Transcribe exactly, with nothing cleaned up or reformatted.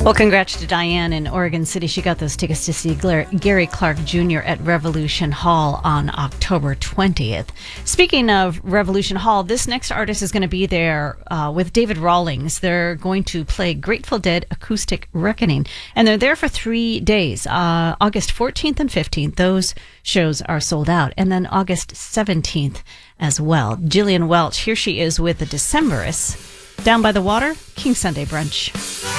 Well, congrats to Diane in Oregon City. She got those tickets to see Gary Clark Junior at Revolution Hall on October twentieth. Speaking of Revolution Hall, this next artist is going to be there uh, with David Rawlings. They're going to play Grateful Dead Acoustic Reckoning, and they're there for three days, uh, August fourteenth and fifteenth. Those shows are sold out, and then August seventeenth as well. Jillian Welch, here she is with the Decemberists, Down by the Water, King Sunday Brunch.